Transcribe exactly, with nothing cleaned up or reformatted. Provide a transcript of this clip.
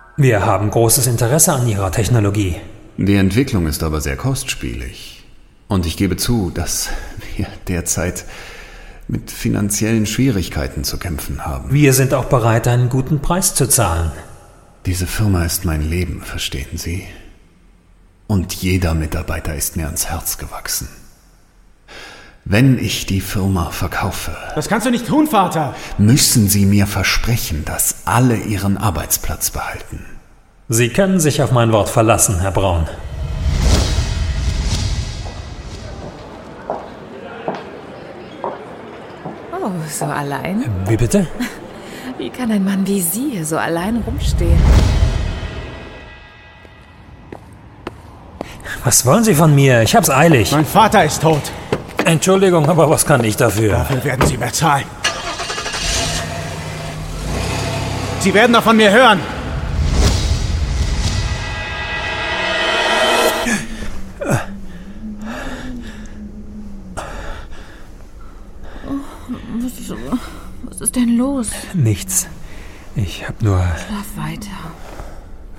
Wir haben großes Interesse an Ihrer Technologie. Die Entwicklung ist aber sehr kostspielig. Und ich gebe zu, dass wir derzeit mit finanziellen Schwierigkeiten zu kämpfen haben. Wir sind auch bereit, einen guten Preis zu zahlen. Diese Firma ist mein Leben, verstehen Sie? Und jeder Mitarbeiter ist mir ans Herz gewachsen. Wenn ich die Firma verkaufe... Das kannst du nicht tun, Vater! ...müssen Sie mir versprechen, dass alle ihren Arbeitsplatz behalten. Sie können sich auf mein Wort verlassen, Herr Braun. Oh, so allein? Wie bitte? Wie kann ein Mann wie Sie hier so allein rumstehen? Was wollen Sie von mir? Ich hab's eilig. Mein Vater ist tot. Entschuldigung, aber was kann ich dafür? Dafür werden Sie mehr zahlen. Sie werden noch von mir hören. Was ist denn los? Nichts. Ich hab nur... Schlaf weiter.